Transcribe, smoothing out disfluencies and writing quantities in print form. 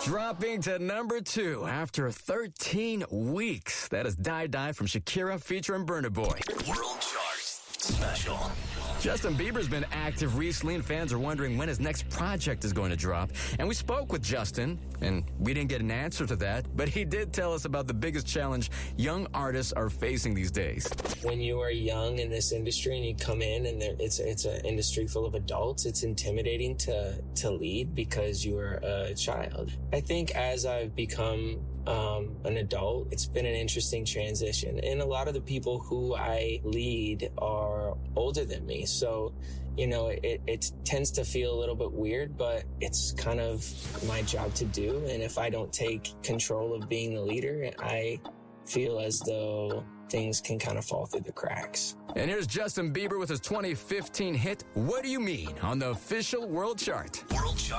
Dropping to number 2 after 13 weeks. That is Die Die from Shakira featuring Burna Boy. World Chart Special. Justin Bieber's been active recently, and fans are wondering when his next project is going to drop. And we spoke with Justin, and we didn't get an answer to that, but he did tell us about the biggest challenge young artists are facing these days. When you are young in this industry and you come in and it's an industry full of adults, it's intimidating to lead because you are a child. I think as I've become an adult, it's been an interesting transition. And a lot of the people who I lead are older than me. So, you know, it tends to feel a little bit weird, but it's kind of my job to do. And if I don't take control of being the leader, I feel as though things can kind of fall through the cracks. And here's Justin Bieber with his 2015 hit, What Do You Mean, on the official World Chart. World Chart.